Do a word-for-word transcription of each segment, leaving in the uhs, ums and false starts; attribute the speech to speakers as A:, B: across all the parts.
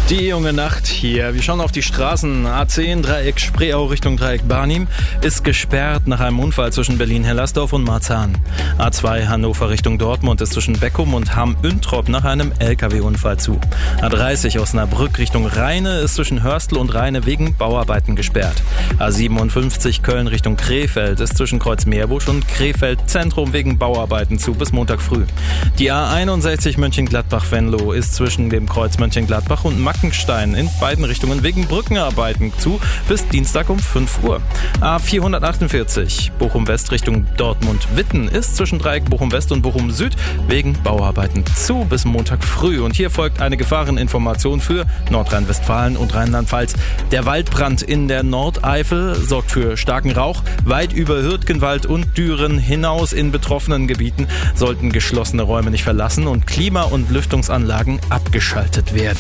A: Die junge Nacht hier. Wir schauen auf die Straßen. A zehn, Dreieck Spreeau Richtung Dreieck Barnim ist gesperrt nach einem Unfall zwischen Berlin-Hellersdorf und Marzahn. A zwei Hannover Richtung Dortmund ist zwischen Beckum und Hamm-Üntrop nach einem L K W-Unfall zu. A dreißig Osnabrück Richtung Rheine ist zwischen Hörstel und Rheine wegen Bauarbeiten gesperrt. A siebenundfünfzig Köln Richtung Krefeld ist zwischen Kreuzmeerbusch und Krefeld Zentrum wegen Bauarbeiten zu bis Montag früh. Die A einundsechzig Mönchengladbach-Venlo ist zwischen dem Kreuz Mönchengladbach und Mackenstein in beiden Richtungen wegen Brückenarbeiten zu bis Dienstag um fünf Uhr. A vierhundertachtundvierzig Bochum-West Richtung Dortmund-Witten ist zwischen Dreieck Bochum-West und Bochum-Süd wegen Bauarbeiten zu bis Montag früh. Und hier folgt eine Gefahreninformation für Nordrhein-Westfalen und Rheinland-Pfalz. Der Waldbrand in der Nordeifel sorgt für starken Rauch. Weit über Hürtgenwald und Düren hinaus in betroffenen Gebieten sollten geschlossene Räume nicht verlassen und Klima- und Lüftungsanlagen abgeschaltet werden.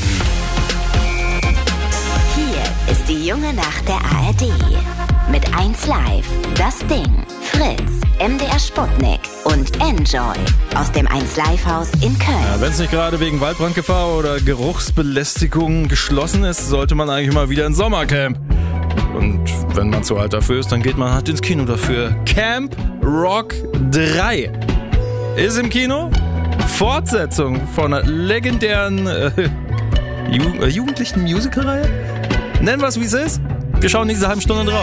B: Hier ist die junge Nacht der A R D. Mit eins Live, Das Ding, Fritz, M D R Sputnik und Enjoy aus dem eins Live Haus in Köln.
A: Ja, wenn es nicht gerade wegen Waldbrandgefahr oder Geruchsbelästigung geschlossen ist, sollte man eigentlich mal wieder ins Sommercamp. Und wenn man zu alt dafür ist, dann geht man halt ins Kino dafür. Camp Rock drei ist im Kino. Fortsetzung von einer legendären äh, Ju- äh, jugendlichen Musicalreihe. Nennen wir es, wie es ist. Wir schauen in dieser halben Stunde drauf.